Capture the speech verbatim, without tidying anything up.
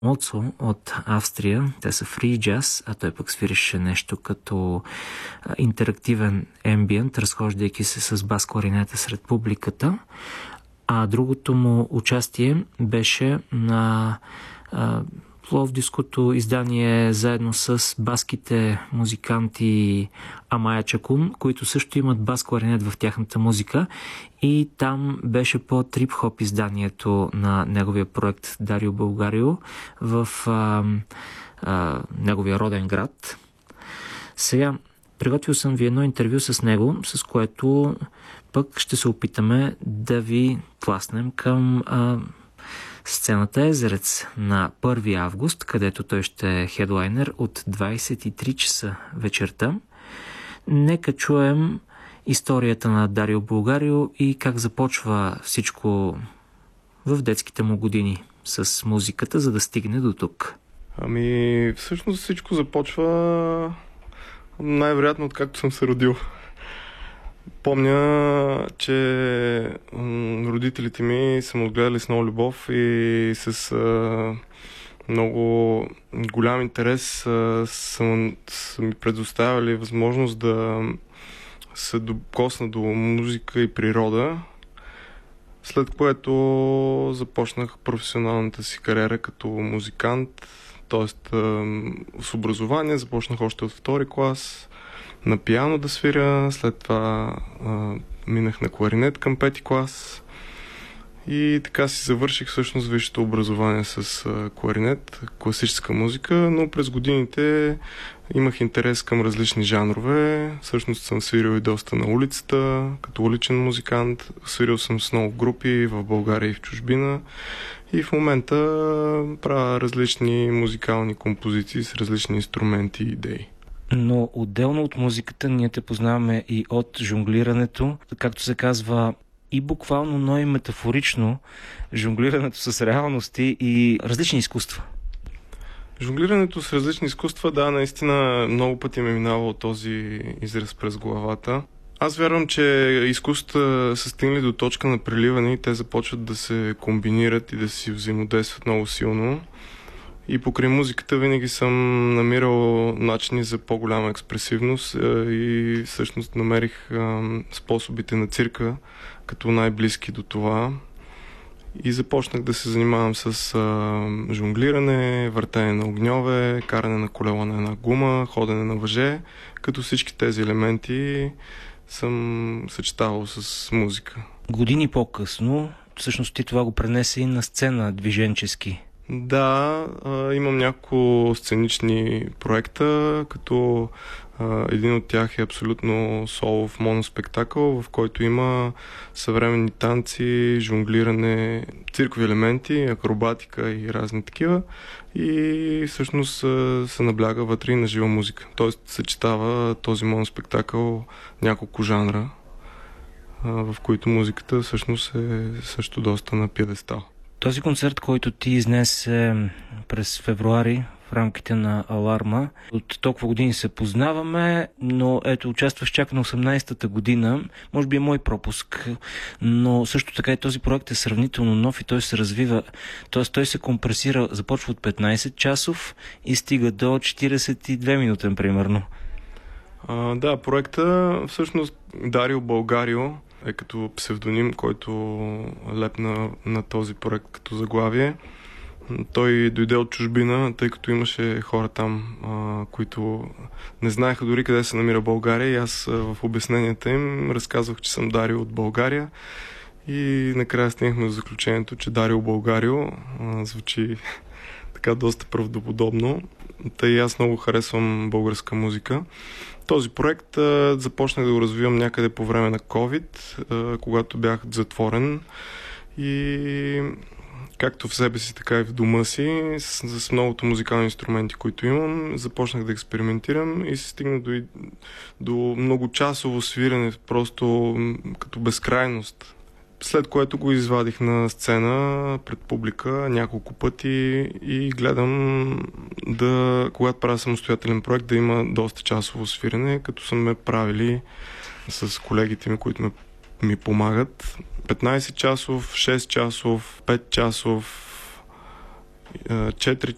Моцо от Австрия. Те са фри джаз, а той пък свиреше нещо като интерактивен ембиент, разхождайки се с бас кларинета сред публиката. А другото му участие беше на а, пловдивското издание заедно с баските музиканти Амая Чакун, които също имат бас кларинет в тяхната музика, и там беше по трип-хоп изданието на неговия проект Дарио Българио в а, а, неговия роден град. Сега приготвил съм ви едно интервю с него, с което пък ще се опитаме да ви тласнем към а, сцената Езерец на първи август, където той ще е хедлайнер от двайсет и три часа вечерта. Нека чуем историята на Дарио Българио и как започва всичко в детските му години с музиката, за да стигне до тук. Ами, всъщност всичко започва най-вероятно откакто съм се родил. Помня, че родителите ми са ме отгледали с много любов и с а, много голям интерес а, са, са ми предоставили възможност да се докосна до музика и природа, след което започнах професионалната си кариера като музикант, т.е. с образование. Започнах още от втори клас на пиано да свиря, след това а, минах на кларинет към пети клас и така си завърших всъщност висшето образование с а, кларинет, класическа музика, но през годините имах интерес към различни жанрове. Всъщност съм свирил и доста на улицата, като уличен музикант. Свирил съм с много групи в България и в чужбина и в момента правя различни музикални композиции с различни инструменти и идеи. Но отделно от музиката ние те познаваме и от жонглирането, както се казва, и буквално, но и метафорично, жонглирането с реалности и различни изкуства. Жонглирането с различни изкуства, да, наистина много пъти ме минава този израз през главата. Аз вярвам, че изкуствата са стигнали до точка на преливане и те започват да се комбинират и да си взаимодействат много силно. И покрай музиката винаги съм намирал начини за по-голяма експресивност и всъщност намерих способите на цирка като най-близки до това. И започнах да се занимавам с а, жонглиране, въртане на огньове, каране на колело на една гума, ходене на въже, като всички тези елементи съм съчетавал с музика. Години по-късно, всъщност ти това го пренесе и на сцена движенчески. Да, а, имам няколко сценични проекта, като а, един от тях е абсолютно солов моноспектакъл, в който има съвременни танци, жонглиране, циркови елементи, акробатика и разни такива. И всъщност а, се набляга вътре и на жива музика. Тоест съчетава този моноспектакъл няколко жанра, а, в които музиката всъщност е също доста на пиедестал. Този концерт, който ти изнесе през февруари в рамките на Аларма, от толкова години се познаваме, но ето, участваш чак на осемнайсетата година, може би е мой пропуск, но също така и този проект е сравнително нов и той се развива, т.е. той се компресира, започва от петнайсет часов и стига до четирийсет и две минутен примерно. А, да, проекта всъщност Дарио Българио е като псевдоним, който лепна на този проект като заглавие. Той дойде от чужбина, тъй като имаше хора там, а, които не знаеха дори къде се намира България, и аз а, в обясненията им разказвах, че съм Дарио от България, и накрая стигнахме до заключението, че Дарио Българио а, звучи така доста правдоподобно. Тъй аз много харесвам българска музика. Този проект а, започнах да го развивам някъде по време на COVID, а, когато бях затворен, и както в себе си, така и в дома си, с, с многото музикални инструменти, които имам, започнах да експериментирам и се стигна до, до многочасово свирене, просто като безкрайност. След което го извадих на сцена пред публика няколко пъти и гледам да, когато правя самостоятелен проект, да има доста часово свирене, като са ме правили с колегите ми, които ме, ми помагат. петнайсет часов, шест часов, пет часов, четири